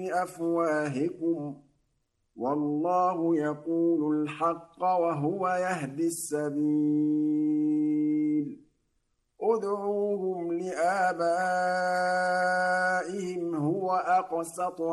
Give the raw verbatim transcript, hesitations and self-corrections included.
بأفواهكم والله يقول الحق وهو يهدي السبيل ادعوهم لآبائهم هو أقسط